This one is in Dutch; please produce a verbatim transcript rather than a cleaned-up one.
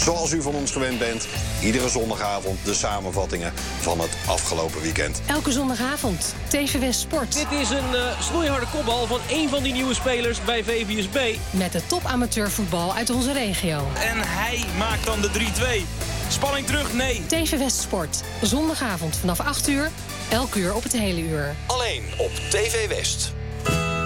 Zoals u van ons gewend bent, iedere zondagavond de samenvattingen van het afgelopen weekend. Elke zondagavond, T V West Sport. Dit is een uh, snoeiharde kopbal van één van die nieuwe spelers bij V V S B. Met de top amateurvoetbal uit onze regio. En hij maakt dan de drie twee. Spanning terug, nee. T V West Sport. Zondagavond vanaf acht uur. Elk uur op het hele uur. Alleen op T V West.